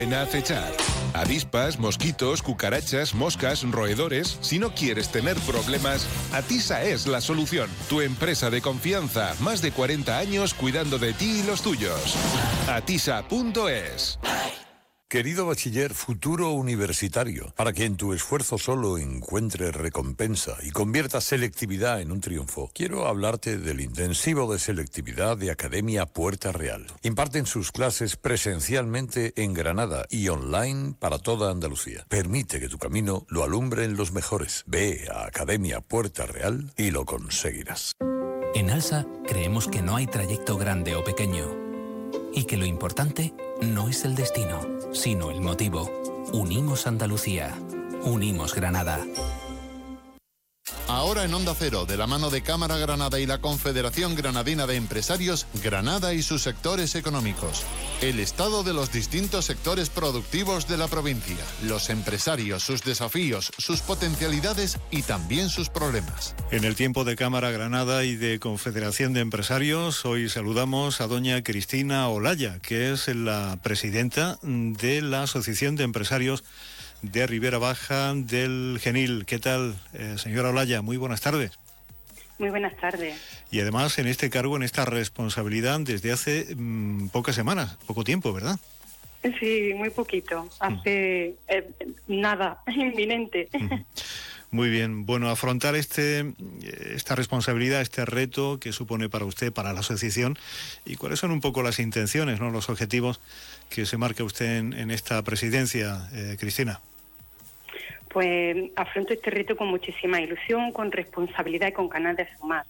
En acechar avispas, mosquitos, cucarachas, moscas, roedores. Si no quieres tener problemas, Atisa es la solución. Tu empresa de confianza, más de 40 años cuidando de ti y los tuyos. Atisa.es. Querido bachiller, futuro universitario, para que en tu esfuerzo solo encuentres recompensa y conviertas selectividad en un triunfo, quiero hablarte del intensivo de selectividad de Academia Puerta Real. Imparten sus clases presencialmente en Granada y online para toda Andalucía. Permite que tu camino lo alumbren los mejores. Ve a Academia Puerta Real y lo conseguirás. En ALSA creemos que no hay trayecto grande o pequeño y que lo importante no es el destino, sino el motivo. Unimos Andalucía. Unimos Granada. Ahora en Onda Cero, de la mano de Cámara Granada y la Confederación Granadina de Empresarios, Granada y sus sectores económicos. El estado de los distintos sectores productivos de la provincia, los empresarios, sus desafíos, sus potencialidades y también sus problemas. En el tiempo de Cámara Granada y de Confederación de Empresarios, hoy saludamos a doña Cristina Olaya, que es la presidenta de la Asociación de Empresarios de Ribera Baja del Genil. ¿Qué tal, señora Olaya? Muy buenas tardes. Muy buenas tardes. Y además en este cargo, en esta responsabilidad, desde hace pocas semanas, poco tiempo, ¿verdad? Sí, muy poquito. Hace nada, inminente. Muy bien. Bueno, afrontar esta responsabilidad, este reto que supone para usted, para la asociación, y cuáles son un poco las intenciones, ¿no?, los objetivos que se marca usted en esta presidencia, Cristina. Pues afronto este reto con muchísima ilusión, con responsabilidad y con ganas de sumar.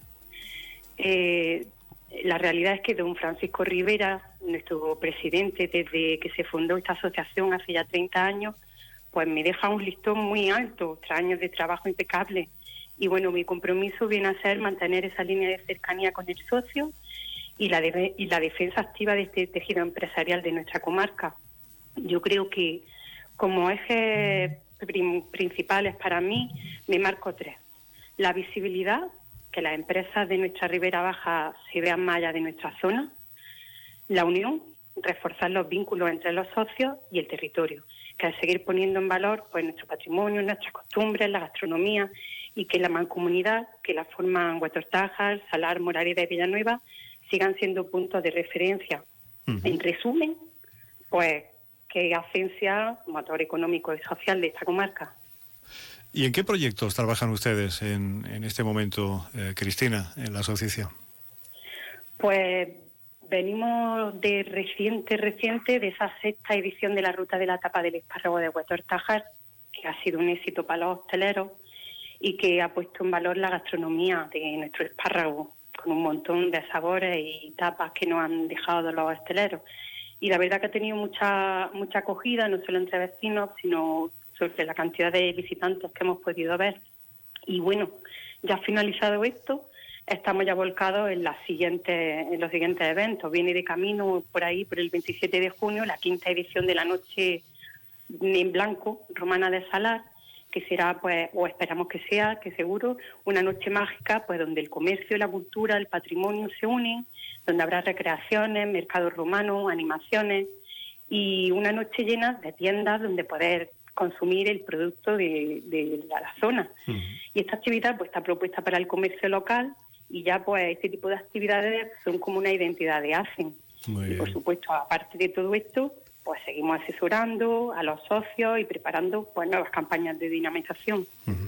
La realidad es que don Francisco Rivera, nuestro presidente, desde que se fundó esta asociación hace ya 30 años, pues me deja un listón muy alto, tras años de trabajo impecable. Y bueno, mi compromiso viene a ser mantener esa línea de cercanía con el socio y la defensa activa de este tejido empresarial de nuestra comarca. Yo creo que como ejes principales para mí me marco 3. La visibilidad, que las empresas de nuestra Ribera Baja se vean más allá de nuestra zona. La unión, reforzar los vínculos entre los socios y el territorio, que es seguir poniendo en valor pues nuestro patrimonio, nuestras costumbres, la gastronomía, y que la mancomunidad, que la forman Huetortájar, Salar, Moraleda y Villanueva, sigan siendo puntos de referencia. En resumen, pues que Ascensia, motor económico y social de esta comarca. ¿Y en qué proyectos trabajan ustedes en este momento, Cristina, en la asociación? Pues venimos de reciente, de esa 6ª edición de la Ruta de la Tapa del Espárrago de Huetortájar, que ha sido un éxito para los hosteleros y que ha puesto en valor la gastronomía de nuestro espárrago, con un montón de sabores y tapas que nos han dejado los hosteleros. Y la verdad que ha tenido mucha acogida, no solo entre vecinos, sino sobre la cantidad de visitantes que hemos podido ver. Y bueno, ya finalizado esto, estamos ya volcados en los siguientes eventos. Viene de camino por ahí, por el 27 de junio, la 5ª edición de la Noche en Blanco, Romana de Salar, que será, pues, o esperamos que sea, que seguro, una noche mágica, pues donde el comercio, la cultura, el patrimonio se unen, donde habrá recreaciones, mercados romanos, animaciones y una noche llena de tiendas donde poder consumir el producto de la zona. Y esta actividad pues está propuesta para el comercio local y ya pues este tipo de actividades son como una identidad de ASEN. Y por supuesto, aparte de todo esto, pues seguimos asesorando a los socios y preparando pues nuevas campañas de dinamización.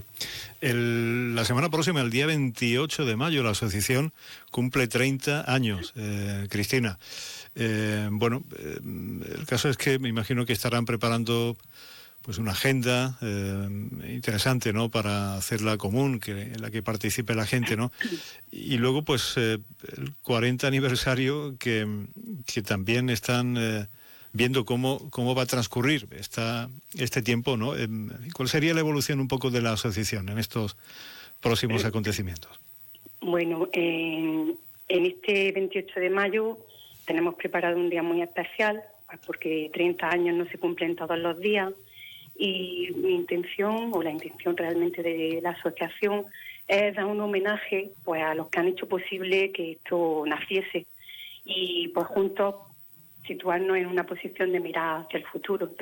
La semana próxima, el día 28 de mayo, la asociación cumple 30 años, Cristina. El caso es que me imagino que estarán preparando pues una agenda interesante, ¿no?, para hacerla común, en la que participe la gente, ¿no? Y luego, pues, el 40 aniversario que también están viendo cómo va a transcurrir este tiempo, ¿no? ¿Cuál sería la evolución un poco de la asociación en estos próximos acontecimientos? Bueno, en este 28 de mayo tenemos preparado un día muy especial, pues porque 30 años no se cumplen todos los días, y mi intención, o la intención realmente de la asociación, es dar un homenaje pues a los que han hecho posible que esto naciese y pues juntos situarnos en una posición de mirar hacia el futuro.